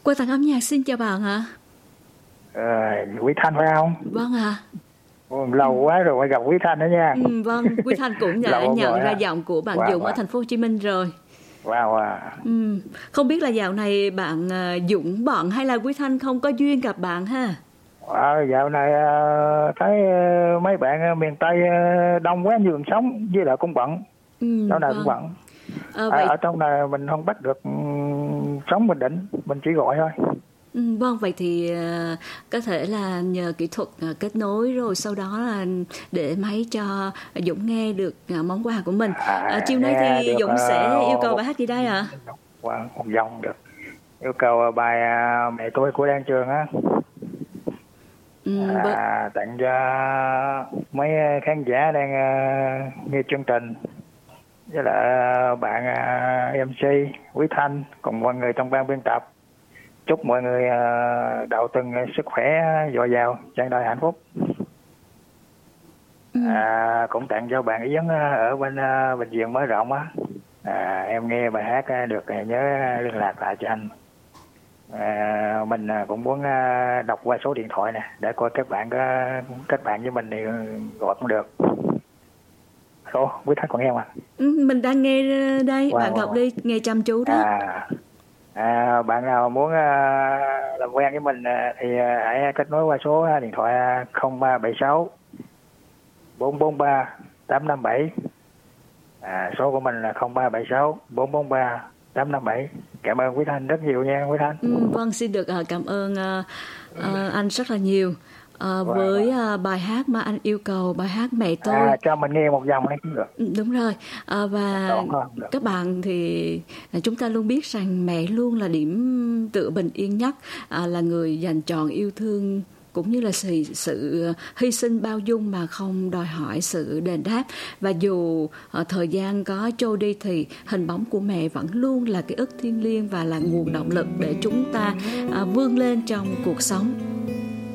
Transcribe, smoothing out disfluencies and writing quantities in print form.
Qua tặng âm nhạc xin chào bạn ạ. Quý Thanh phải không? Vâng ạ. Lâu quá rồi mới gặp Quý Thanh đó nha. Vâng, Quý Thanh cũng đã nhận ra giọng của bạn Dũng ở thành phố Hồ Chí Minh rồi. Không biết là dạo này bạn Dũng bận hay là Quý Thanh không có duyên gặp bạn ha? Dạo này thấy mấy bạn miền Tây đông quá, nhường sống với lại cũng bận. Chỗ nào cũng bận. Vậy... Ở trong này mình không bắt được sống Bình Định, mình chỉ gọi thôi. Vâng, vậy thì có thể là nhờ kỹ thuật kết nối rồi sau đó là để máy cho Dũng nghe được món quà của mình. Chiều nay thì Dũng sẽ yêu cầu bài hát gì đây ạ? Một dòng được. Yêu cầu bài Mẹ Tôi của Đan Trường á. Tặng cho mấy khán giả đang nghe chương trình, với lại bạn MC Quý Thanh cùng mọi người trong ban biên tập. Chúc mọi người đầu tuần sức khỏe dồi dào, tràn đầy hạnh phúc. Cũng tặng cho bạn Yến ở bên bệnh viện Mở Rộng á. Em nghe bài hát được nhớ liên lạc lại cho anh. Mình cũng muốn đọc qua số điện thoại nè để coi các bạn có kết bạn với mình thì gọi cũng được. Quý Thanh còn nghe không ạ? Mình đang nghe đây, bạn đọc đi, nghe chăm chú đó. Bạn nào muốn làm quen với mình thì hãy kết nối qua số điện thoại 0376 443 857. Số của mình là 0376 443 857. Cảm ơn Quý Thanh rất nhiều nha Quý Thanh. Vâng, xin được cảm ơn anh rất là nhiều. Với bài hát mà anh yêu cầu, bài hát Mẹ Tôi. Cho mình nghe một dòng đấy cũng được. Đúng rồi. Và các bạn thì chúng ta luôn biết rằng mẹ luôn là điểm tựa bình yên nhất, là người dành trọn yêu thương cũng như là sự hy sinh bao dung mà không đòi hỏi sự đền đáp. Và dù thời gian có trôi đi thì hình bóng của mẹ vẫn luôn là ký ức thiêng liêng và là nguồn động lực để chúng ta vươn lên trong cuộc sống.